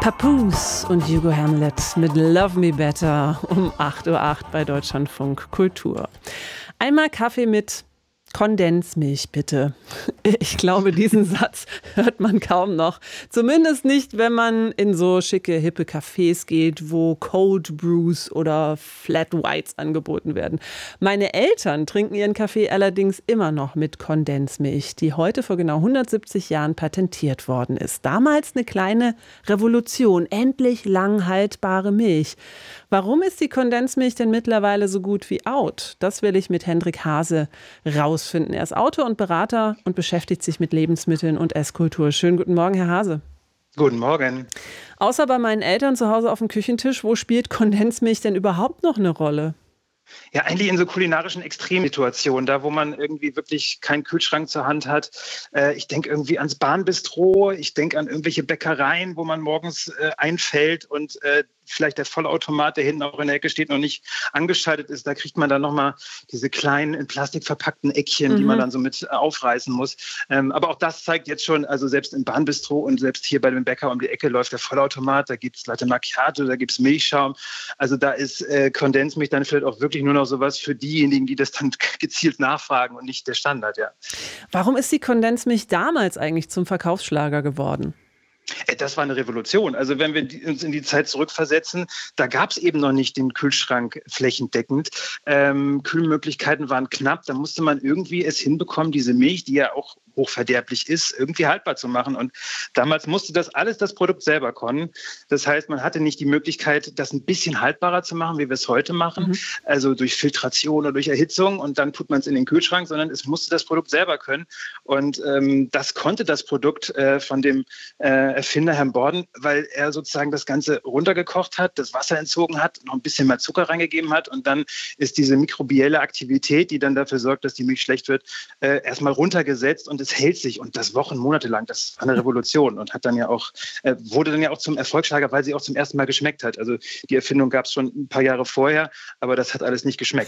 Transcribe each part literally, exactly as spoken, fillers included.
Papoose und Hugo Hamlet mit Love Me Better um acht Uhr acht bei Deutschlandfunk Kultur. Einmal Kaffee mit Kondensmilch, bitte. Ich glaube, diesen Satz hört man kaum noch. Zumindest nicht, wenn man in so schicke, hippe Cafés geht, wo Cold Brews oder Flat Whites angeboten werden. Meine Eltern trinken ihren Kaffee allerdings immer noch mit Kondensmilch, die heute vor genau hundertsiebzig Jahren patentiert worden ist. Damals eine kleine Revolution, endlich langhaltbare Milch. Warum ist die Kondensmilch denn mittlerweile so gut wie out? Das will ich mit Hendrik Hase rausfinden. Er ist Autor und Berater und beschäftigt sich mit Lebensmitteln und Esskultur. Schönen guten Morgen, Herr Hase. Guten Morgen. Außer bei meinen Eltern zu Hause auf dem Küchentisch, wo spielt Kondensmilch denn überhaupt noch eine Rolle? Ja, eigentlich in so kulinarischen Extremsituationen, da wo man irgendwie wirklich keinen Kühlschrank zur Hand hat. Äh, ich denke irgendwie ans Bahnbistro, ich denke an irgendwelche Bäckereien, wo man morgens äh, einfällt und äh, vielleicht der Vollautomat, der hinten auch in der Ecke steht, noch nicht angeschaltet ist. Da kriegt man dann nochmal diese kleinen in Plastik verpackten Eckchen, mhm. die man dann so mit aufreißen muss. Ähm, aber auch das zeigt jetzt schon, also selbst im Bahnbistro und selbst hier bei dem Bäcker um die Ecke läuft der Vollautomat, da gibt es Latte Macchiato, da gibt es Milchschaum. Also da ist äh, Kondensmilch dann vielleicht auch wirklich nur noch sowas für diejenigen, die das dann gezielt nachfragen und nicht der Standard, ja. Warum ist die Kondensmilch damals eigentlich zum Verkaufsschlager geworden? Das war eine Revolution. Also wenn wir uns in die Zeit zurückversetzen, da gab es eben noch nicht den Kühlschrank flächendeckend. Ähm, Kühlmöglichkeiten waren knapp. Da musste man irgendwie es hinbekommen, diese Milch, die ja auch hochverderblich ist, irgendwie haltbar zu machen. Und damals musste das alles das Produkt selber können. Das heißt, man hatte nicht die Möglichkeit, das ein bisschen haltbarer zu machen, wie wir es heute machen, mhm. also durch Filtration oder durch Erhitzung und dann tut man es in den Kühlschrank, sondern es musste das Produkt selber können. Und ähm, das konnte das Produkt äh, von dem äh, Erfinder Herrn Borden, weil er sozusagen das Ganze runtergekocht hat, das Wasser entzogen hat, noch ein bisschen mehr Zucker reingegeben hat und dann ist diese mikrobielle Aktivität, die dann dafür sorgt, dass die Milch schlecht wird, äh, erstmal runtergesetzt und es hält sich und das Wochen, Monate lang. Das war eine Revolution und hat dann ja auch, äh, wurde dann ja auch zum Erfolgsschlager, weil sie auch zum ersten Mal geschmeckt hat. Also die Erfindung gab es schon ein paar Jahre vorher, aber das hat alles nicht geschmeckt.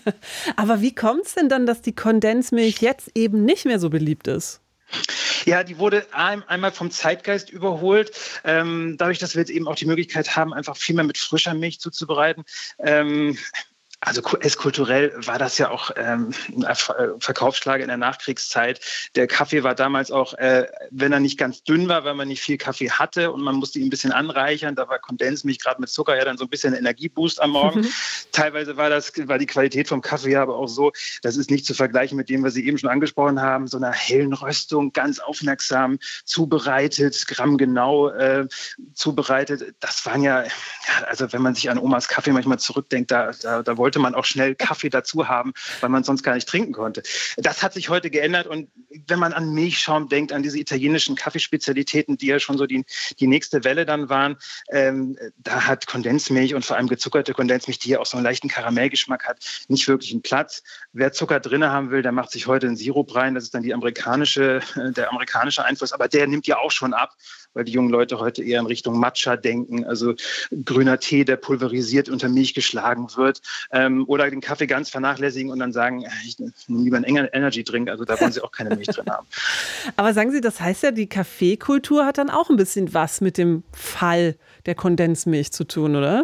Aber wie kommt es denn dann, dass die Kondensmilch jetzt eben nicht mehr so beliebt ist? Ja, die wurde ein, einmal vom Zeitgeist überholt. Ähm, dadurch, dass wir jetzt eben auch die Möglichkeit haben, einfach viel mehr mit frischer Milch zuzubereiten. Ähm, Also esskulturell war das ja auch ähm, ein Verkaufsschlager in der Nachkriegszeit. Der Kaffee war damals auch, äh, wenn er nicht ganz dünn war, weil man nicht viel Kaffee hatte und man musste ihn ein bisschen anreichern. Da war Kondensmilch gerade mit Zucker ja dann so ein bisschen ein Energieboost am Morgen. Mhm. Teilweise war das war die Qualität vom Kaffee ja aber auch so, das ist nicht zu vergleichen mit dem, was Sie eben schon angesprochen haben, so einer hellen Röstung, ganz aufmerksam zubereitet, grammgenau äh, zubereitet. Das waren ja, ja, also wenn man sich an Omas Kaffee manchmal zurückdenkt, da, da, da wollte wollte man auch schnell Kaffee dazu haben, weil man sonst gar nicht trinken konnte. Das hat sich heute geändert und wenn man an Milchschaum denkt, an diese italienischen Kaffeespezialitäten, die ja schon so die, die nächste Welle dann waren, ähm, da hat Kondensmilch und vor allem gezuckerte Kondensmilch, die ja auch so einen leichten Karamellgeschmack hat, nicht wirklich einen Platz. Wer Zucker drin haben will, der macht sich heute einen Sirup rein, das ist dann die amerikanische, der amerikanische Einfluss, aber der nimmt ja auch schon ab, weil die jungen Leute heute eher in Richtung Matcha denken, also grüner Tee, der pulverisiert unter Milch geschlagen wird. Ähm, oder den Kaffee ganz vernachlässigen und dann sagen, ich nehme lieber einen Energy-Drink, also da wollen sie auch keine Milch drin haben. Aber sagen Sie, das heißt ja, die Kaffeekultur hat dann auch ein bisschen was mit dem Fall der Kondensmilch zu tun, oder?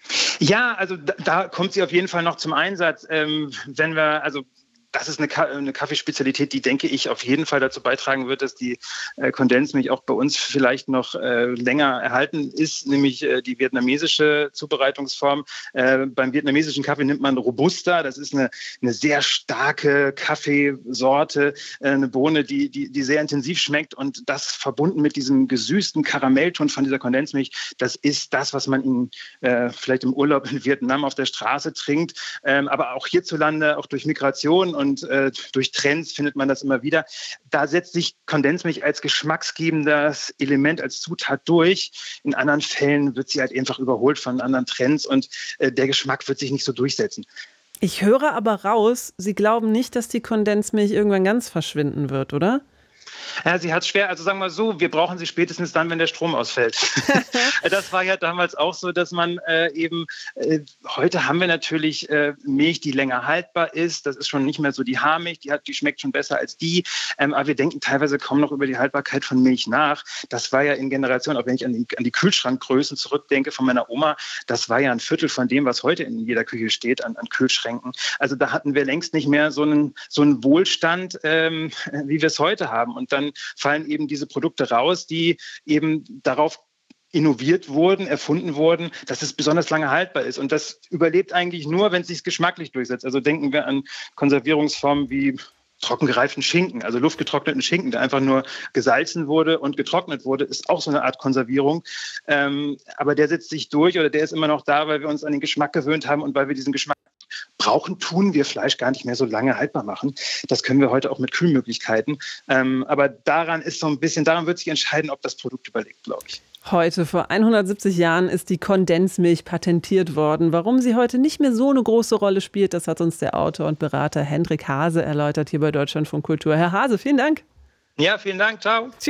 Ja, also da, da kommt sie auf jeden Fall noch zum Einsatz. Ähm, wenn wir, also das ist eine, Ka- eine Kaffeespezialität, die, denke ich, auf jeden Fall dazu beitragen wird, dass die äh, Kondensmilch auch bei uns vielleicht noch äh, länger erhalten ist, nämlich äh, die vietnamesische Zubereitungsform. Äh, beim vietnamesischen Kaffee nimmt man Robusta. Das ist eine, eine sehr starke Kaffeesorte, äh, eine Bohne, die, die, die sehr intensiv schmeckt. Und das verbunden mit diesem gesüßten Karamellton von dieser Kondensmilch, das ist das, was man in, äh, vielleicht im Urlaub in Vietnam auf der Straße trinkt. Ähm, aber auch hierzulande, auch durch Migration und äh, durch Trends findet man das immer wieder. Da setzt sich Kondensmilch als geschmacksgebendes Element, als Zutat durch. In anderen Fällen wird sie halt einfach überholt von anderen Trends und äh, der Geschmack wird sich nicht so durchsetzen. Ich höre aber raus, Sie glauben nicht, dass die Kondensmilch irgendwann ganz verschwinden wird, oder? Ja, sie hat es schwer. Also sagen wir so, wir brauchen sie spätestens dann, wenn der Strom ausfällt. Das war ja damals auch so, dass man äh, eben, äh, heute haben wir natürlich äh, Milch, die länger haltbar ist. Das ist schon nicht mehr so die Haarmilch, die, hat, die schmeckt schon besser als die. Ähm, aber wir denken teilweise kaum noch über die Haltbarkeit von Milch nach. Das war ja in Generationen, auch wenn ich an die, an die Kühlschrankgrößen zurückdenke von meiner Oma, das war ja ein Viertel von dem, was heute in jeder Küche steht an, an Kühlschränken. Also da hatten wir längst nicht mehr so einen, so einen Wohlstand, ähm, wie wir es heute haben. Und dann fallen eben diese Produkte raus, die eben darauf innoviert wurden, erfunden wurden, dass es besonders lange haltbar ist. Und das überlebt eigentlich nur, wenn es sich geschmacklich durchsetzt. Also denken wir an Konservierungsformen wie trockengereiften Schinken, also luftgetrockneten Schinken, der einfach nur gesalzen wurde und getrocknet wurde, ist auch so eine Art Konservierung. Ähm, aber der setzt sich durch oder der ist immer noch da, weil wir uns an den Geschmack gewöhnt haben und weil wir diesen Geschmack brauchen, tun wir Fleisch gar nicht mehr so lange haltbar machen. Das können wir heute auch mit Kühlmöglichkeiten. Ähm, aber daran ist so ein bisschen, daran wird sich entscheiden, ob das Produkt überlebt, glaube ich. Heute, vor hundertsiebzig Jahren, ist die Kondensmilch patentiert worden. Warum sie heute nicht mehr so eine große Rolle spielt, das hat uns der Autor und Berater Hendrik Hase erläutert hier bei Deutschlandfunk Kultur. Herr Hase, vielen Dank. Ja, vielen Dank. Ciao.